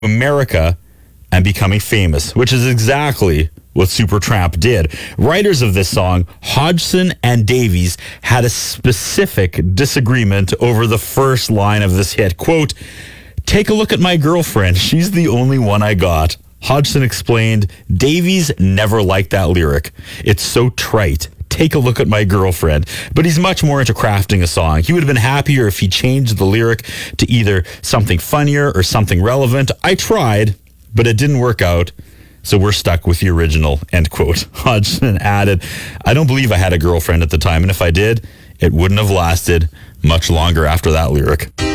America and becoming famous, which is exactly what Supertramp did. Writers of this song, Hodgson and Davies, had a specific disagreement over the first line of this hit. Quote, "Take a look at my girlfriend. She's the only one I got." Hodgson explained, Davies never liked that lyric. It's so trite. Take a look at my girlfriend. But he's much more into crafting a song. He would have been happier if he changed the lyric to either something funnier or something relevant. I tried, but it didn't work out. So we're stuck with the original, end quote. Hodgson added, I don't believe I had a girlfriend at the time, and if I did, it wouldn't have lasted much longer after that lyric.